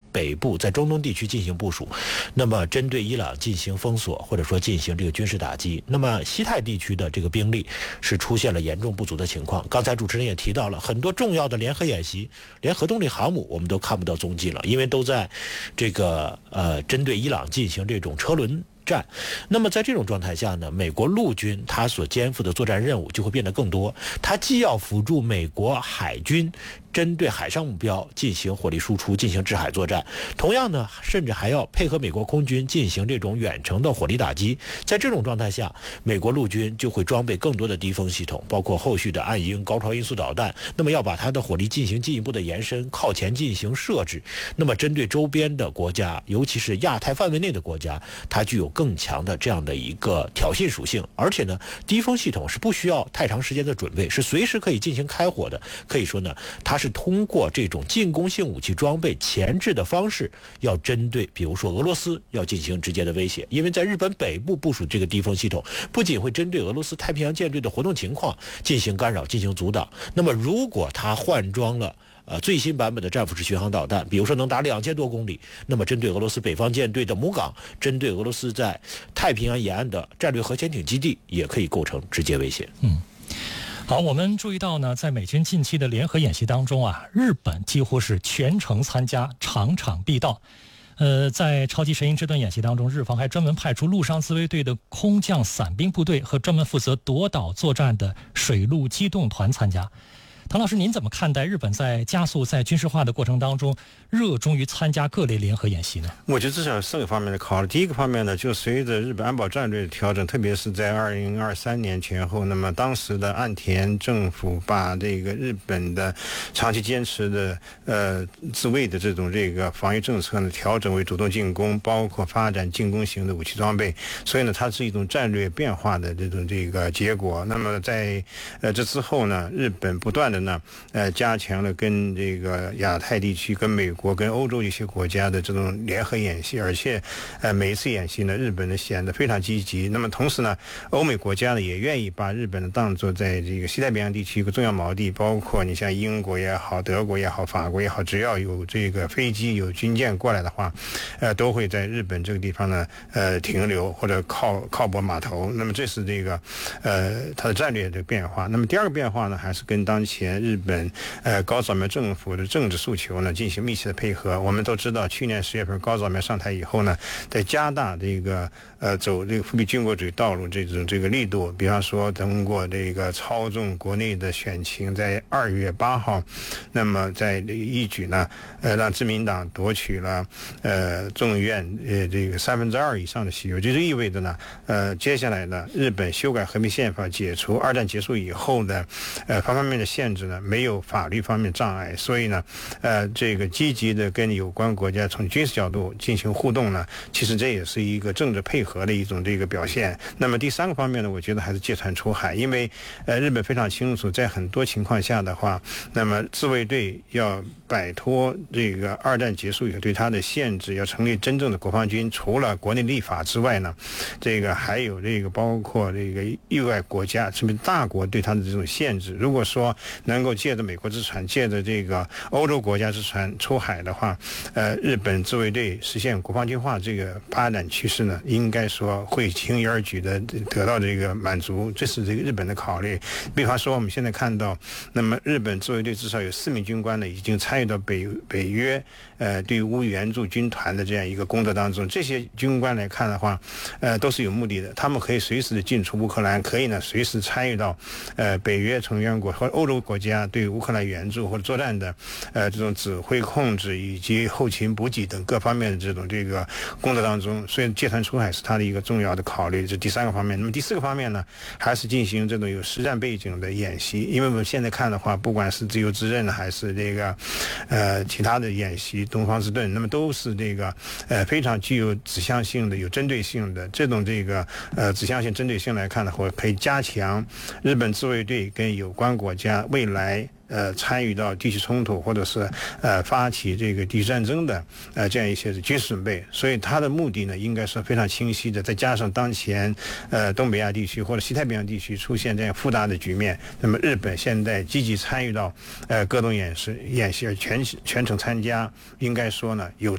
北部，在中东地区进行部署，那么针对伊朗进行封锁，或者说进行这个军事打击。那么西太地区的这个兵力是出现了严重不足的情况。刚才主持人也提到了很多重要的联合演习，连核动力航母我们都看不到踪迹了，因为都在这个针对伊朗进行这种车轮战。那么在这种状态下呢，美国陆军它所肩负的作战任务就会变得更多，它既要辅助美国海军针对海上目标进行火力输出，进行制海作战，同样呢，甚至还要配合美国空军进行这种远程的火力打击。在这种状态下，美国陆军就会装备更多的敌风系统，包括后续的暗鹰、高超音速导弹，那么要把它的火力进行进一步的延伸，靠前进行设置。那么针对周边的国家，尤其是亚太范围内的国家，它具有更强的这样的一个挑衅属性，而且呢，敌风系统是不需要太长时间的准备，是随时可以进行开火的。可以说呢，它是通过这种进攻性武器装备前置的方式，要针对比如说俄罗斯要进行直接的威胁。因为在日本北部部署这个敌风系统，不仅会针对俄罗斯太平洋舰队的活动情况进行干扰、进行阻挡，那么如果它换装了最新版本的战斧式巡航导弹，比如说能达2000多公里，那么针对俄罗斯北方舰队的母港，针对俄罗斯在太平洋沿岸的战略核潜艇基地，也可以构成直接威胁。 好，我们注意到呢，在美军近期的联合演习当中啊，日本几乎是全程参加，场场必到。在超级神鹰这段演习当中，日方还专门派出陆上自卫队的空降伞兵部队和专门负责夺岛作战的水陆机动团参加。唐老师，您怎么看待日本在加速在军事化的过程当中，热衷于参加各类联合演习呢？ 我觉得至少有4个方面的考虑。第一个方面呢，就随着日本安保战略的调整，特别是在2023年前后，那么当时的岸田政府把这个日本的长期坚持的自卫的这个防御政策呢，调整为主动进攻，包括发展进攻型的武器装备，所以呢，它是一种战略变化的这个结果。那么在这之后呢，日本不断的加强了跟这个亚太地区、跟美国、跟欧洲一些国家的这种联合演习，而且每一次演习呢，日本呢显得非常积极。那么同时呢，欧美国家呢也愿意把日本呢当作在这个西太平洋地区一个重要锚地，包括你像英国也好、德国也好、法国也好，只要有这个飞机、有军舰过来的话，都会在日本这个地方呢停留或者靠泊码头。那么这是这个它的战略的变化。那么第二个变化呢，还是跟当前日本高扫描政府的政治诉求呢进行密切的配合。我们都知道，去年10月份高扫描上台以后呢，在加大这个走这个复辟军国主义道路这个力度，比方说通过这个操纵国内的选情，在2月8号，那么在一举呢让自民党夺取了众议院这个2/3以上的席位。这就意味着呢接下来呢，日本修改和平宪法，解除2战结束以后的方方面面的限制呢，没有法律方面障碍，所以呢这个积极的跟有关国家从军事角度进行互动呢，其实这也是一个政治配合的一种这个表现。那么第3个方面呢，我觉得还是借船出海，因为日本非常清楚，在很多情况下的话，那么自卫队要摆脱这个2战结束以后对它的限制，要成立真正的国防军，除了国内立法之外呢，这个还有这个包括这个域外国家甚至大国对它的这种限制。如果说能够借着美国之船，借着这个欧洲国家之船出海的话，日本自卫队实现国防军化这个发展趋势呢，应该说会轻而易举的得到这个满足，这是这个日本的考虑。比方说我们现在看到，那么日本自卫队至少有4名军官呢，已经参与到北约对乌援助军团的这样一个工作当中。这些军官来看的话，都是有目的的，他们可以随时的进出乌克兰，可以呢随时参与到北约成员国和欧洲国家对乌克兰援助或者作战的这种指挥控制以及后勤补给等各方面的这个工作当中，所以借船出海是它的一个重要的考虑，这第3个方面。那么第4个方面呢，还是进行这种有实战背景的演习，因为我们现在看的话，不管是自由之刃还是这个其他的演习，东方之盾，那么都是这个非常具有指向性的、有针对性的这种这个指向性、针对性来看的话，可以加强日本自卫队跟有关国家未来参与到地区冲突或者是发起这个地区战争的这样一些军事准备。所以它的目的呢，应该是非常清晰的。再加上当前东北亚地区或者西太平洋地区出现这样复杂的局面，那么日本现在积极参与到各种演习而全程参加，应该说呢有